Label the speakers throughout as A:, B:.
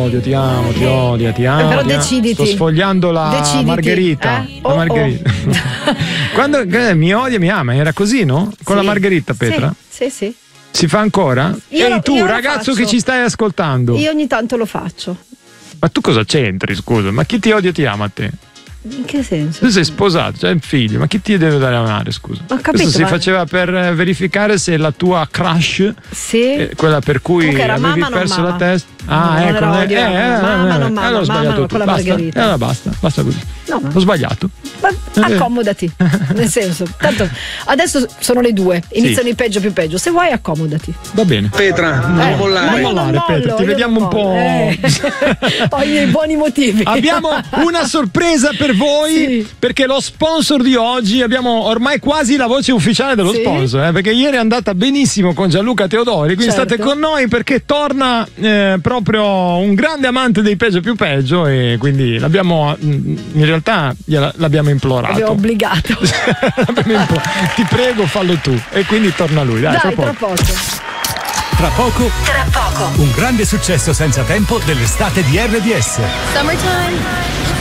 A: odio, ti amo, ti odio, ti amo.
B: Però
A: ti amo.
B: deciditi.
A: Sto sfogliando la Margherita. La Margherita. Quando mi odia, mi ama, era così, no? Con la Margherita, Petra?
B: Sì.
A: Si fa ancora? Ehi tu, ragazzo che ci stai ascoltando.
B: Io ogni tanto lo faccio.
A: Ma tu cosa c'entri, scusa? Ma chi ti odia ti ama a te?
B: In che senso?
A: Tu sei sposato, c'hai un figlio, ma chi ti deve dare amare, scusa?
B: Ho capito,
A: questo si faceva per verificare se la tua crush, quella per cui avevi perso la testa.
B: Mamma non mama,
A: allora ho sbagliato
B: con la Margherita.
A: Allora basta così.
B: No.
A: Ho sbagliato.
B: Ma accomodati, nel senso, tanto adesso sono le 2, iniziano i peggio più peggio, se vuoi accomodati.
A: Va bene.
C: Petra, non mollare.
A: Petra, ti vediamo un po'.
B: Ho i miei buoni motivi.
A: Abbiamo una sorpresa per voi, perché lo sponsor di oggi, abbiamo ormai quasi la voce ufficiale dello sponsor, perché ieri è andata benissimo con Gianluca Teodori, quindi state con noi perché torna proprio un grande amante dei peggio più peggio, e quindi l'abbiamo in realtà l'abbiamo implorato.
B: Abbiamo obbligato.
A: Ti prego, fallo tu. E quindi torna lui. Dai,
B: tra poco.
D: Tra poco, un grande successo senza tempo dell'estate di RDS.
E: Summertime.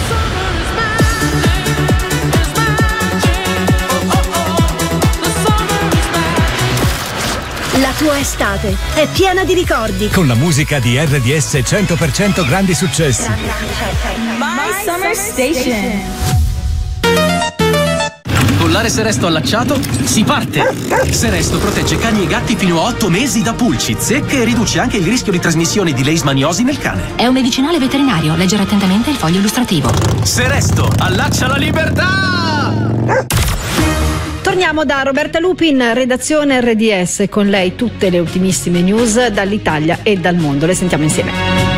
F: La tua estate è piena di ricordi.
D: Con la musica di RDS 100% grandi successi.
E: My Summer Station.
G: Collare Seresto allacciato, si parte! Seresto protegge cani e gatti fino a 8 mesi da pulci, zecche e riduce anche il rischio di trasmissione di leishmaniosi nel cane.
H: È un medicinale veterinario, leggere attentamente il foglio illustrativo.
G: Seresto, allaccia la libertà!
B: Torniamo da Roberta Lupi in redazione RDS, con lei tutte le ultimissime news dall'Italia e dal mondo. Le sentiamo insieme.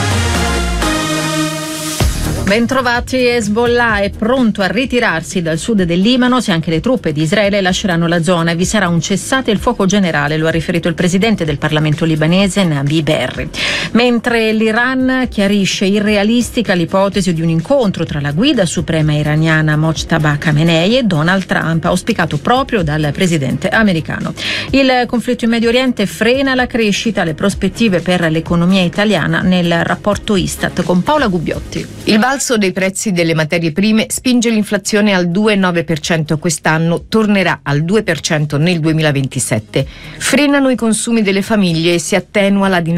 B: Bentrovati. Hezbollah è pronto a ritirarsi dal sud del Libano se anche le truppe di Israele lasceranno la zona e vi sarà un cessate il fuoco generale, lo ha riferito il presidente del Parlamento libanese Nabi Berri. Mentre l'Iran chiarisce irrealistica l'ipotesi di un incontro tra la guida suprema iraniana Mojtaba Khamenei e Donald Trump, auspicato proprio dal presidente americano. Il conflitto in Medio Oriente frena la crescita, le prospettive per l'economia italiana nel rapporto Istat con Paola Gubbiotti.
I: Il balzo dei prezzi delle materie prime spinge l'inflazione al 2,9% quest'anno, tornerà al 2% nel 2027. Frenano i consumi delle famiglie e si attenua la dinamica